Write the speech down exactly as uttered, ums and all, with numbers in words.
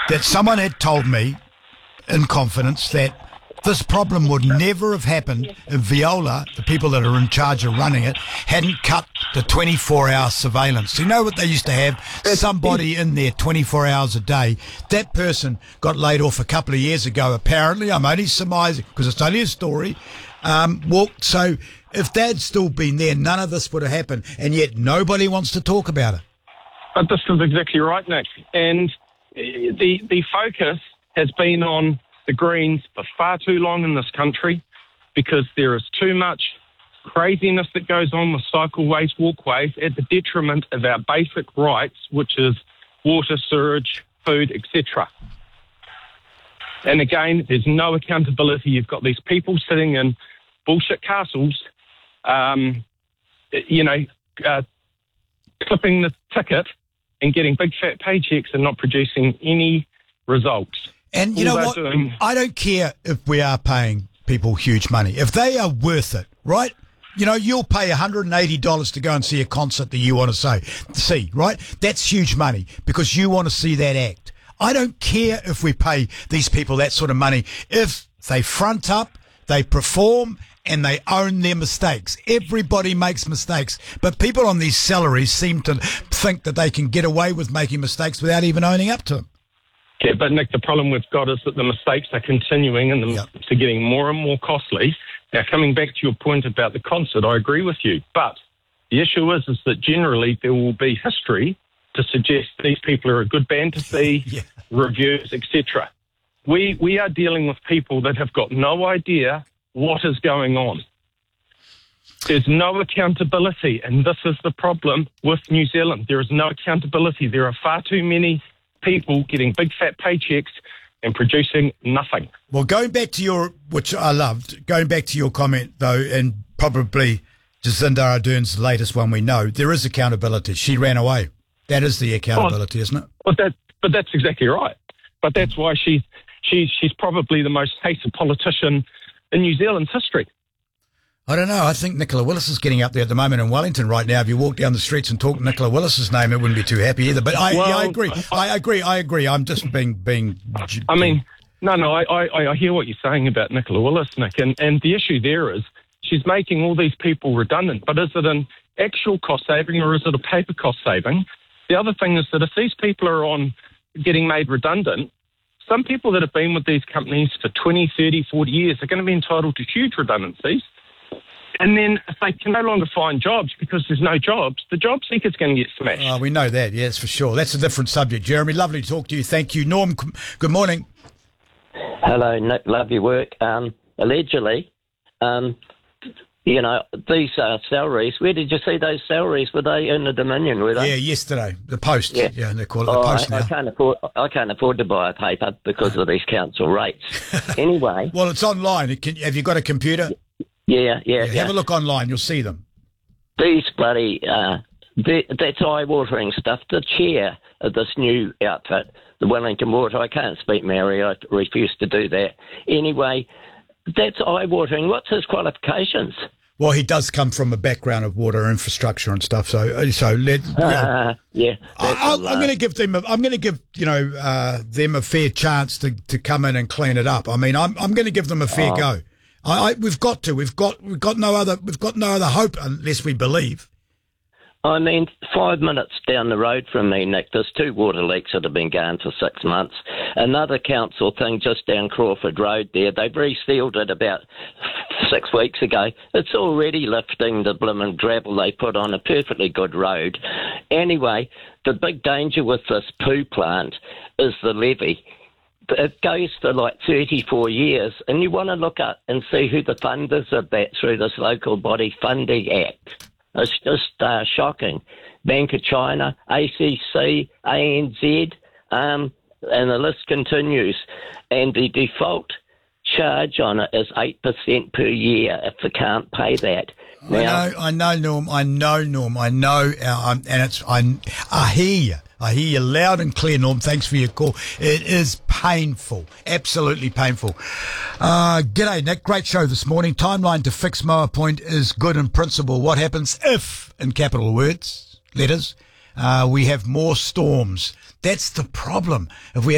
that someone had told me in confidence that this problem would never have happened if Veolia, the people that are in charge of running it, hadn't cut the twenty-four hour surveillance. You know what they used to have? Somebody in there twenty-four hours a day. That person got laid off a couple of years ago, apparently. I'm only surmising, because it's only a story. Um, walked. So if they'd still been there, none of this would have happened. And yet nobody wants to talk about it. But this is exactly right, Nick. And the the focus has been on the Greens for far too long in this country, because there is too much craziness that goes on with cycleways, walkways, at the detriment of our basic rights, which is water, sewage, food, et cetera. And again, there's no accountability. You've got these people sitting in bullshit castles, um, you know, uh, clipping the ticket and getting big fat paychecks and not producing any results. And you know what? Doing... I don't care if we are paying people huge money. If they are worth it, right? You know, you'll pay one hundred eighty dollars to go and see a concert that you want to say, see, right? That's huge money because you want to see that act. I don't care if we pay these people that sort of money if they front up, they perform, and they own their mistakes. Everybody makes mistakes, but people on these salaries seem to think that they can get away with making mistakes without even owning up to them. Yeah, but Nick, the problem we've got is that the mistakes are continuing and the Yep. mistakes are getting more and more costly. Now, coming back to your point about the concert, I agree with you. But the issue is, is that generally there will be history to suggest these people are a good band to see, Yeah. reviews, et cetera. We, we are dealing with people that have got no idea what is going on. There's no accountability, and this is the problem with New Zealand. There is no accountability. There are far too many people getting big fat paychecks and producing nothing. Well, going back to your, which I loved, going back to your comment, though, and probably Jacinda Ardern's the latest one we know, there is accountability. She ran away. That is the accountability, oh, isn't it? But, that, but that's exactly right. But that's why she's, she's, she's probably the most hated politician in New Zealand's history. I don't know. I think Nicola Willis is getting up there at the moment in Wellington right now. If you walk down the streets and talk Nicola Willis's name, it wouldn't be too happy either. But I, well, yeah, I agree. I, I agree. I agree. I'm just being being. I mean, no, no. I, I, I hear what you're saying about Nicola Willis, Nick, and and the issue there is she's making all these people redundant. But is it an actual cost saving or is it a paper cost saving? The other thing is that if these people are on getting made redundant, some people that have been with these companies for twenty, thirty, forty years are going to be entitled to huge redundancies. And then if they can no longer find jobs because there's no jobs, the job seeker's going to get smashed. Oh, we know that, yes, for sure. That's a different subject. Jeremy, lovely to talk to you. Thank you. Norm, good morning. Hello, Nick. Love your work. Um, allegedly, um, you know, these uh, salaries, where did you see those salaries? Were they in the Dominion, were they? Yeah, yesterday. The Post. Yeah, yeah they call it the oh, Post I, now. I can't afford. I can't afford to buy a paper because of these council rates. Anyway. Well, it's online. It can, have you got a computer? Yeah, yeah, yeah. yeah. Have a look online. You'll see them. These bloody, uh, they, that's eye-watering stuff. The chair of this new outfit, the Wellington Water, I can't speak Maori, I refuse to do that. Anyway, that's eye-watering. What's his qualifications? Well, he does come from a background of water infrastructure and stuff. So, so let. You know, uh, yeah, I, I'm going to give them. A, I'm going to give you know uh, them a fair chance to, to come in and clean it up. I mean, I'm I'm going to give them a fair oh. go. I, I, we've got to. We've got. We've got no other. We've got no other hope unless we believe. I mean, five minutes down the road from me, Nick, there's two water leaks that have been going for six months. Another council thing just down Crawford Road there, they've resealed it about six weeks ago. It's already lifting the bloomin' gravel they put on a perfectly good road. Anyway, the big danger with this poo plant is the levy. It goes for like thirty-four years, and you want to look up and see who the funders of that through this Local Body Funding Act. It's just uh, shocking. Bank of China, A C C, A N Z, um, and the list continues. And the default charge on it is eight percent per year if they can't pay that. Now, I know, I know, Norm. I know, Norm. I know, uh, um, and it's. I, I hear you. I hear you loud and clear, Norm. Thanks for your call. It is painful, absolutely painful. Uh, g'day, Nick. Great show this morning. Timeline to fix Moa Point is good in principle. What happens if, in capital words, letters, uh, we have more storms? That's the problem. If we